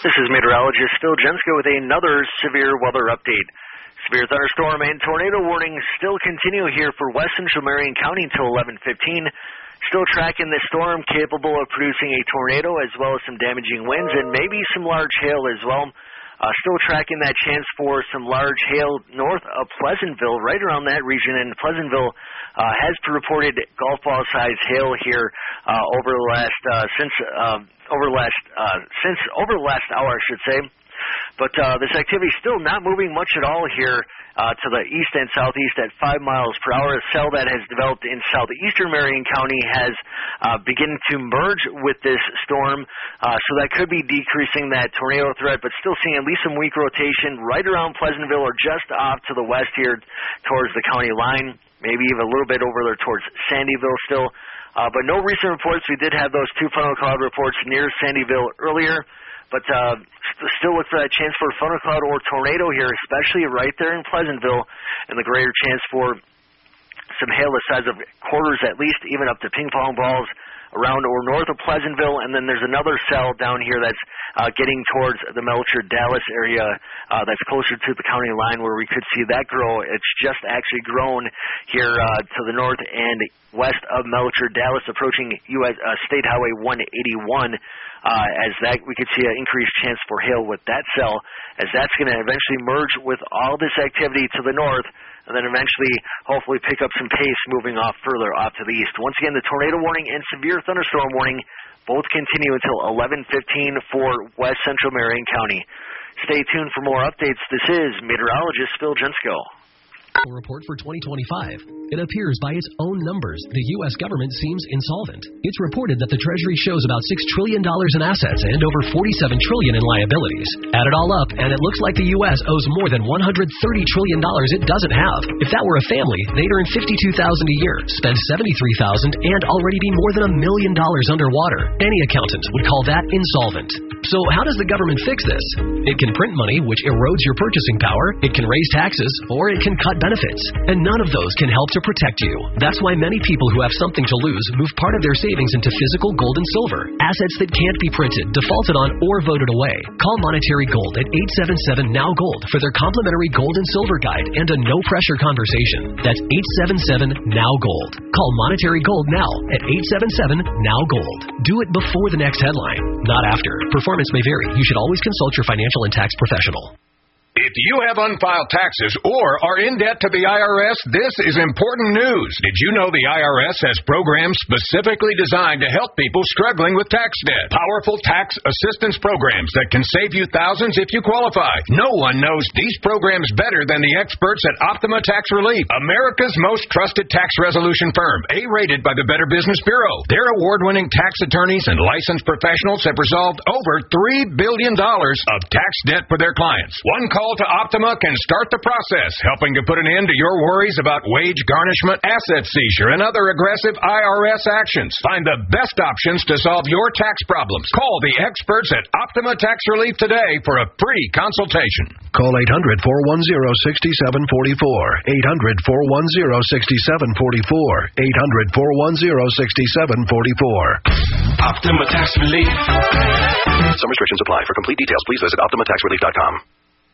This is meteorologist Phil Jensko with another severe weather update. Severe thunderstorm and tornado warnings still continue here for west central Marion County until 11:15. Still tracking this storm, capable of producing a tornado as well as some damaging winds and maybe some large hail as well. Still tracking that chance for some large hail north of Pleasantville, right around that region. And Pleasantville has reported golf ball size hail here over the last hour, I should say. But this activity is still not moving much at all here to the east and southeast at 5 miles per hour. A cell that has developed in southeastern Marion County has begun to merge with this storm, so that could be decreasing that tornado threat, but still seeing at least some weak rotation right around Pleasantville or just off to the west here towards the county line, maybe even a little bit over there towards Sandyville still. But no recent reports. We did have those two funnel cloud reports near Sandyville earlier. But still look for that chance for a thundercloud or tornado here, especially right there in Pleasantville, and the greater chance for some hail the size of quarters at least, even up to ping pong balls around or north of Pleasantville. And then there's another cell down here that's getting towards the Melcher-Dallas area that's closer to the county line where we could see that grow. It's just actually grown here to the north and west of Melcher-Dallas, approaching U.S. State Highway 181. As that, we could see an increased chance for hail with that cell, as that's going to eventually merge with all this activity to the north, and then eventually, hopefully, pick up some pace moving off further off to the east. Once again, the tornado warning and severe thunderstorm warning both continue until 11:15 for west central Marion County. Stay tuned for more updates. This is meteorologist Phil Jensko. Report for 2025. It appears by its own numbers, the U.S. government seems insolvent. It's reported that the Treasury shows about $6 trillion in assets and over $47 trillion in liabilities. Add it all up, and it looks like the U.S. owes more than $130 trillion it doesn't have. If that were a family, they'd earn $52,000 a year, spend $73,000, and already be more than $1 million underwater. Any accountant would call that insolvent. So how does the government fix this? It can print money, which erodes your purchasing power. It can raise taxes, or it can cut benefits. And none of those can help to protect you. That's why many people who have something to lose move part of their savings into physical gold and silver, assets that can't be printed, defaulted on, or voted away. Call Monetary Gold at 877-NOW-GOLD for their complimentary gold and silver guide and a no-pressure conversation. That's 877-NOW-GOLD. Call Monetary Gold now at 877-NOW-GOLD. Do it before the next headline, not after. Performance may vary. You should always consult your financial and tax professional. If you have unfiled taxes or are in debt to the IRS, this is important news. Did you know the IRS has programs specifically designed to help people struggling with tax debt? Powerful tax assistance programs that can save you thousands if you qualify. No one knows these programs better than the experts at Optima Tax Relief, America's most trusted tax resolution firm, A-rated by the Better Business Bureau. Their award-winning tax attorneys and licensed professionals have resolved over $3 billion of tax debt for their clients. One call to Optima can start the process, helping to put an end to your worries about wage garnishment, asset seizure, and other aggressive IRS actions. Find the best options to solve your tax problems. Call the experts at Optima Tax Relief today for a free consultation. Call 800-410-6744. 800-410-6744. 800-410-6744. Optima Tax Relief. Some restrictions apply. For complete details, please visit OptimaTaxRelief.com.